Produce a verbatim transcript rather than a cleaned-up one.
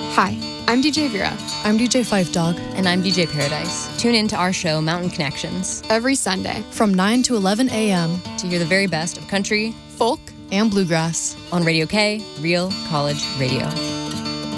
Hi, I'm D J Vera. I'm D J Fife Dog. And I'm D J Paradise. Tune in to our show, Mountain Connections, every Sunday from nine to eleven a.m. to hear the very best of country, folk, and bluegrass on Radio K, Real College Radio.